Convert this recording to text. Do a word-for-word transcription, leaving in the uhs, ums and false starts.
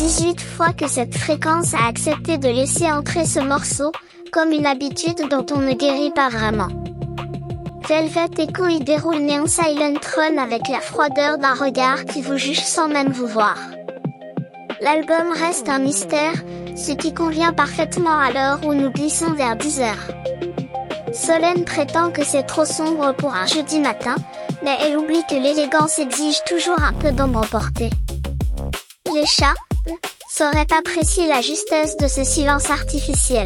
dix-huit fois que cette fréquence a accepté de laisser entrer ce morceau, comme une habitude dont on ne guérit pas vraiment. Velvet Echo y déroule Neon Silent Run avec la froideur d'un regard qui vous juge sans même vous voir. L'album reste un mystère, ce qui convient parfaitement à l'heure où nous glissons vers dix heures. Solène prétend que c'est trop sombre pour un jeudi matin, mais elle oublie que l'élégance exige toujours un peu d'ombre emportée. Les chats, eux, sauraient apprécier la justesse de ce silence artificiel.